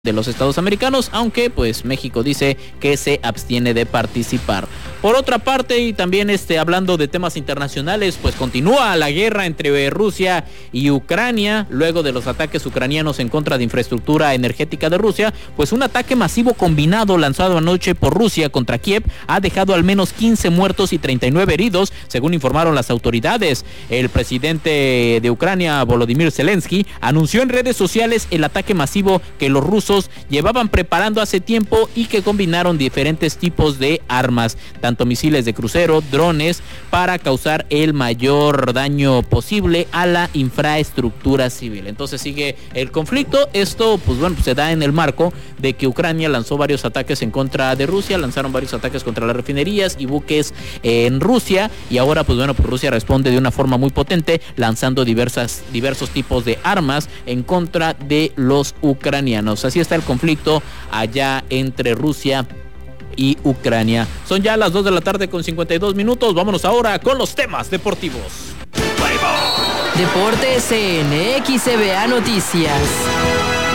de los Estados americanos, aunque pues México dice que se abstiene de participar. Por otra parte, y también hablando de temas internacionales, pues continúa la guerra entre Rusia y Ucrania, luego de los ataques ucranianos en contra de infraestructura energética de Rusia, pues un ataque masivo combinado lanzado anoche por Rusia contra Kiev ha dejado al menos 15 muertos y 39 heridos, según informaron las autoridades. El presidente de Ucrania, Volodymyr Zelensky, anunció en redes sociales el ataque masivo que los rusos llevaban preparando hace tiempo y que combinaron diferentes tipos de armas, tanto misiles de crucero, drones, para causar el mayor daño posible a la infraestructura civil. Entonces sigue el conflicto. Esto pues se da en el marco de que Ucrania lanzó varios ataques en contra de Rusia, lanzaron varios ataques contra las refinerías y buques en Rusia, y ahora pues Rusia responde de una forma muy potente, lanzando diversos tipos de armas en contra de los ucranianos. Así está el conflicto allá entre Rusia y Ucrania. Son ya las 2 de la tarde con 52 minutos. Vámonos ahora con los temas deportivos. Deportes en XCBA Noticias.